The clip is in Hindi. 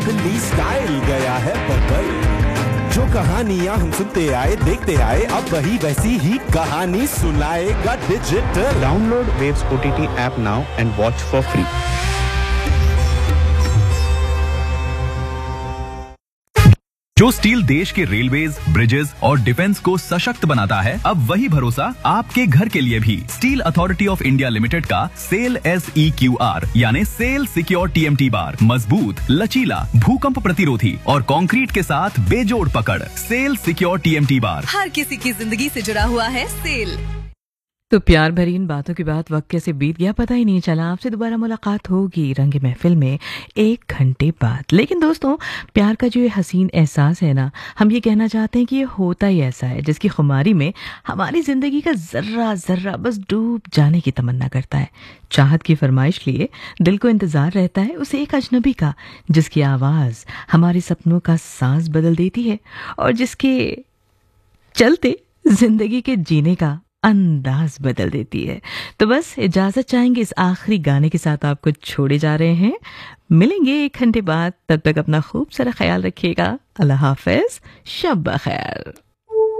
बदली स्टाइल गया है बदल। जो कहानियां हम सुनते आए देखते आए, अब वही वैसी ही कहानी सुनाएगा digital. Download waves OTT app now and watch for free. जो स्टील देश के रेलवेज, ब्रिजेस और डिफेंस को सशक्त बनाता है, अब वही भरोसा आपके घर के लिए भी। Steel authority of India limited का सेल SEQR यानी सेल सिक्योर TMT बार मजबूत, लचीला, भूकंप प्रतिरोधी और कंक्रीट के साथ बेजोड़ पकड़। सेल सिक्योर TMT बार हर किसी की जिंदगी से जुड़ा हुआ है सेल। तो प्यार भरी इन बातों के बाद वक्त कैसे बीत गया पता ही नहीं चला। आपसे दोबारा मुलाकात होगी रंग महफिल में 1 घंटे बाद। लेकिन दोस्तों, प्यार का जो ये हसीन एहसास है ना, हम ये कहना चाहते हैं कि ये होता ही ऐसा है जिसकी खुमारी में हमारी जिंदगी का जर्रा जर्रा बस डूब जाने की तमन्ना करता है। चाहत की फरमाइश लिए दिल को इंतजार रहता है उस एक अजनबी का, जिसकी आवाज हमारे सपनों का सांस बदल देती है और जिसके चलते जिंदगी के जीने का अंदाज बदल देती है। तो बस इजाजत चाहेंगे इस आखिरी गाने के साथ आपको छोड़े जा रहे हैं। मिलेंगे 1 घंटे बाद, तब तक अपना खूब सारा ख्याल रखिएगा। अल्लाह हाफिज, शब बखैर।